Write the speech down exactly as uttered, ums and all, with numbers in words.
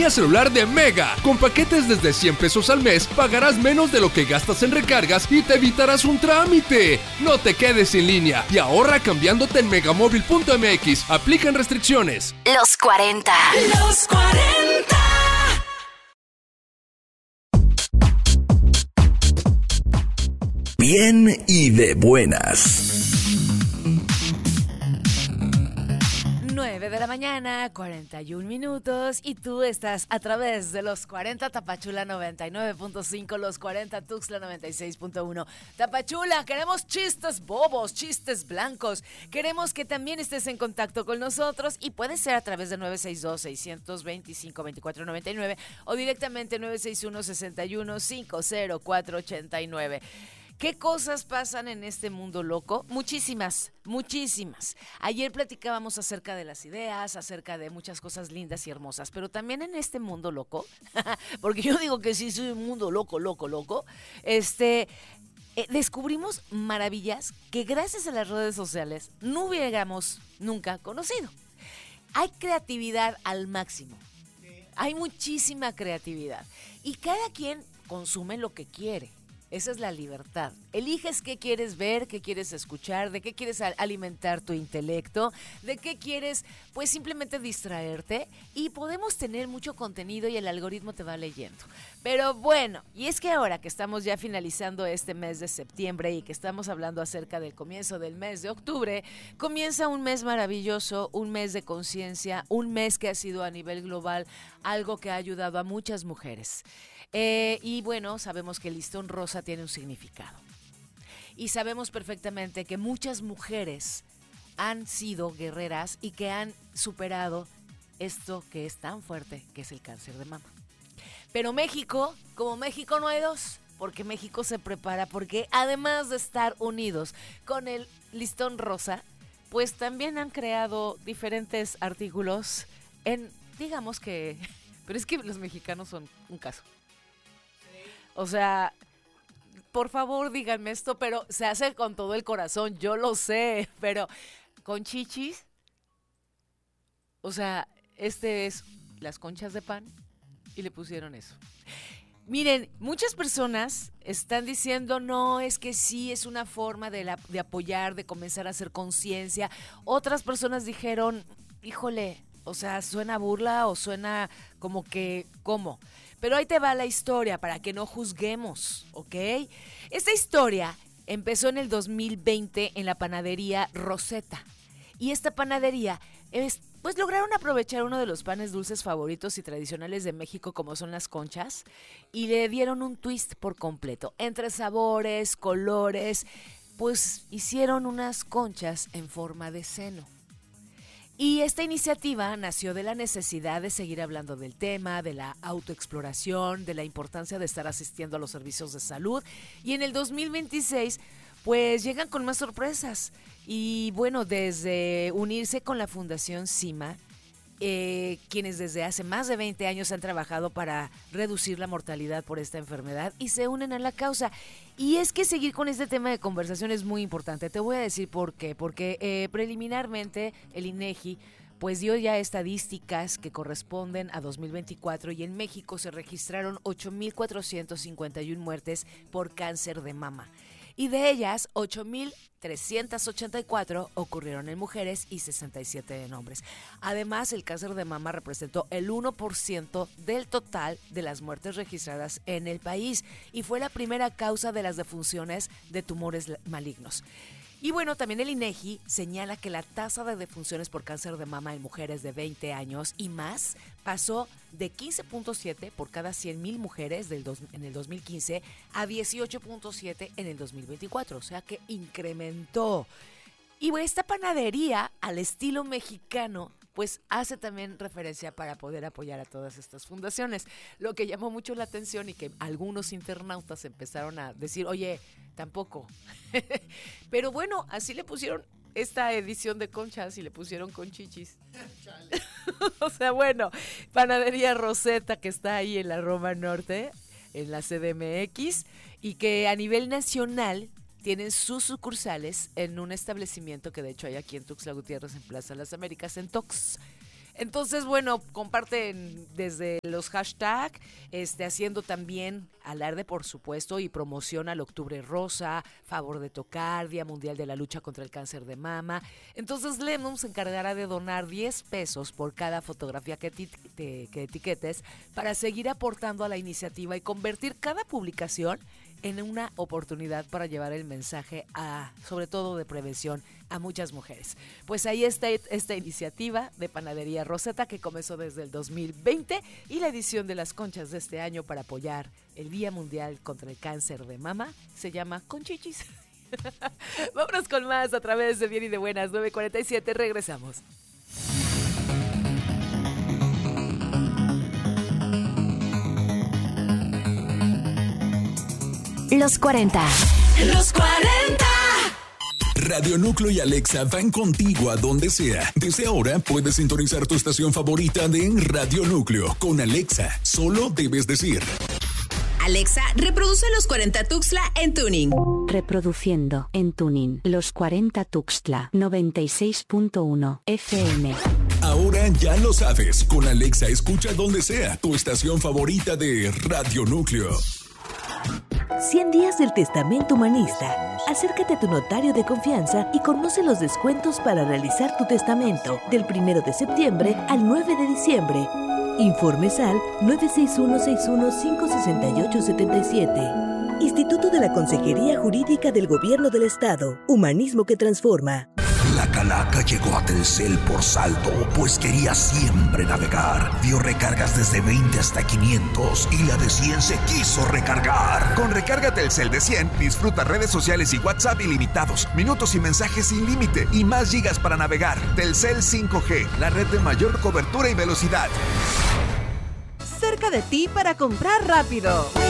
línea celular de Mega. Con paquetes desde cien pesos al mes, pagarás menos de lo que gastas en recargas y te evitarás un trámite. No te quedes sin línea y ahorra cambiándote en megamóvil punto m x. Aplican restricciones. Los cuarenta. Los cuarenta. Bien y de buenas. nueve de la mañana, cuarenta y un minutos, y tú estás a través de los cuarenta Tapachula noventa y nueve punto cinco, los cuarenta Tuxtla noventa y seis punto uno. Tapachula, queremos chistes bobos, chistes blancos. Queremos que también estés en contacto con nosotros y puede ser a través de nueve seis dos, seis dos cinco, dos cuatro nueve nueve o directamente nueve seis uno, seis uno, cinco cero cuatro ocho nueve. ¿Qué cosas pasan en este mundo loco? Muchísimas, muchísimas. Ayer platicábamos acerca de las ideas, acerca de muchas cosas lindas y hermosas, pero también en este mundo loco, porque yo digo que sí soy un mundo loco, loco, loco, este, eh, descubrimos maravillas que gracias a las redes sociales no hubiéramos nunca conocido. Hay creatividad al máximo, hay muchísima creatividad y cada quien consume lo que quiere. Esa es la libertad. Eliges qué quieres ver, qué quieres escuchar, de qué quieres alimentar tu intelecto, de qué quieres, pues simplemente distraerte y podemos tener mucho contenido y el algoritmo te va leyendo. Pero bueno, y es que ahora que estamos ya finalizando este mes de septiembre y que estamos hablando acerca del comienzo del mes de octubre, comienza un mes maravilloso, un mes de conciencia, un mes que ha sido a nivel global algo que ha ayudado a muchas mujeres. Eh, y bueno, sabemos que el listón rosa tiene un significado. Y sabemos perfectamente que muchas mujeres han sido guerreras y que han superado esto que es tan fuerte, que es el cáncer de mama. Pero México, como México no hay dos, porque México se prepara, porque además de estar unidos con el listón rosa, pues también han creado diferentes artículos en, digamos que, pero es que los mexicanos son un caso. O sea, por favor díganme esto, pero se hace con todo el corazón, yo lo sé, pero con chichis, o sea, este es las conchas de pan y le pusieron eso. Miren, muchas personas están diciendo, no, es que sí, es una forma de, la, de apoyar, de comenzar a hacer conciencia. Otras personas dijeron, híjole, o sea, suena burla o suena como que, ¿cómo? Pero ahí te va la historia para que no juzguemos, ¿ok? Esta historia empezó en el dos mil veinte en la panadería Rosetta. Y esta panadería, es, pues lograron aprovechar uno de los panes dulces favoritos y tradicionales de México, como son las conchas, y le dieron un twist por completo. Entre sabores, colores, pues hicieron unas conchas en forma de seno. Y esta iniciativa nació de la necesidad de seguir hablando del tema, de la autoexploración, de la importancia de estar asistiendo a los servicios de salud. Y en el dos mil veintiséis, pues llegan con más sorpresas. Y bueno, desde unirse con la Fundación CIMA, eh, quienes desde hace más de veinte años han trabajado para reducir la mortalidad por esta enfermedad y se unen a la causa. Y es que seguir con este tema de conversación es muy importante. Te voy a decir por qué. Porque eh, preliminarmente el INEGI pues dio ya estadísticas que corresponden a dos mil veinticuatro y en México se registraron ocho mil cuatrocientas cincuenta y una muertes por cáncer de mama. Y de ellas, ocho mil trescientas ochenta y cuatro ocurrieron en mujeres y sesenta y siete en hombres. Además, el cáncer de mama representó el uno por ciento del total de las muertes registradas en el país y fue la primera causa de las defunciones de tumores malignos. Y bueno, también el INEGI señala que la tasa de defunciones por cáncer de mama en mujeres de veinte años y más pasó de quince punto siete por cada cien mil mujeres del dos, en el dos mil quince a dieciocho punto siete en el dos mil veinticuatro, o sea que incrementó. Y bueno, esta panadería al estilo mexicano pues hace también referencia para poder apoyar a todas estas fundaciones. Lo que llamó mucho la atención y que algunos internautas empezaron a decir, oye, tampoco. Pero bueno, así le pusieron esta edición de conchas y le pusieron con chichis. O sea, bueno, Panadería Rosetta, que está ahí en la Roma Norte, en la C D M X, y que a nivel nacional tienen sus sucursales en un establecimiento que de hecho hay aquí en Tuxtla Gutiérrez, en Plaza Las Américas, en Tox. Entonces, bueno, comparten desde los hashtags, este, haciendo también alarde, por supuesto, y promoción al Octubre Rosa, Favor de Tocar, Día Mundial de la Lucha contra el Cáncer de Mama. Entonces, Lemon se encargará de donar diez pesos por cada fotografía que, ti- te, que etiquetes para seguir aportando a la iniciativa y convertir cada publicación en una oportunidad para llevar el mensaje a, sobre todo de prevención, a muchas mujeres. Pues ahí está esta iniciativa de Panadería Rosetta que comenzó desde el dos mil veinte y la edición de las conchas de este año para apoyar el Día Mundial contra el Cáncer de Mama se llama Conchichis. Vámonos con más a través de Bien y de Buenas, nueve cuarenta y siete, regresamos. Los cuarenta. Los cuarenta. Radio Núcleo y Alexa van contigo a donde sea. Desde ahora puedes sintonizar tu estación favorita de Radio Núcleo con Alexa. Solo debes decir: Alexa, reproduce Los cuarenta Tuxtla en Tuning. Reproduciendo en Tuning Los cuarenta Tuxtla noventa y seis punto uno F M. Ahora ya lo sabes. Con Alexa escucha donde sea tu estación favorita de Radio Núcleo. cien días del Testamento Humanista. Acércate a tu notario de confianza y conoce los descuentos para realizar tu testamento del primero de septiembre al nueve de diciembre. Informes al nueve seis uno seis uno cinco seis ocho siete siete. Instituto de la Consejería Jurídica del Gobierno del Estado. Humanismo que transforma. La calaca llegó a Telcel por saldo, pues quería siempre navegar. Dio recargas desde veinte hasta quinientos y la de cien se quiso recargar. Con recarga Telcel de cien, disfruta redes sociales y WhatsApp ilimitados, minutos y mensajes sin límite y más gigas para navegar. Telcel cinco G, la red de mayor cobertura y velocidad. Cerca de ti para comprar rápido.